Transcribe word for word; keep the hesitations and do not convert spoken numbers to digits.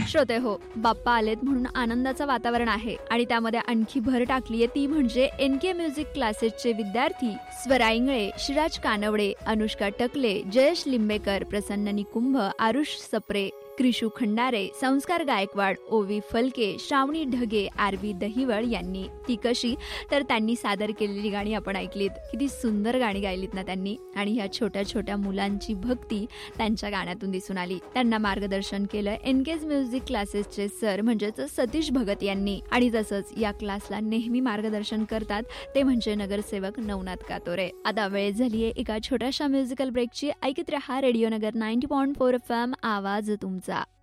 श्रोते हो, बाप्पा आलेत म्हणून आनंदाचं वातावरण आहे आणि त्यामध्ये आणखी भर टाकलीये ती म्हणजे एन के म्युझिक क्लासेसचे विद्यार्थी स्वरा इंगळे, श्रीराज कानवडे, अनुष्का टकले, जयेश लिंबेकर, प्रसन्न निकुंभ, आरुष सप्रे, क्रिशू खंडारे, संस्कार गायकवाड, ओवी फलके, श्रावणी ढगे, आरवी दहिवळ यांनी. ती कशी तर त्यांनी सादर केलेली गाणी आपण ऐकलीत. किती सुंदर गाणी गायलीत ना त्यांनी. आणि ह्या छोट्या छोट्या मुलांची भक्ती त्यांच्या गाण्यातून दिसून आली. त्यांना मार्गदर्शन केलं एनकेज म्युझिक क्लासेसचे सर म्हणजेच सतीश भगत यांनी. आणि तसंच या क्लासला नेहमी मार्गदर्शन करतात ते म्हणजे नगरसेवक नवनाथ कातोरे. आता वेळ झालीये एका छोट्याशा म्युझिकल ब्रेकची. ऐकत रहा रेडिओ नगर ninety point four F M, आवाज तुमचा.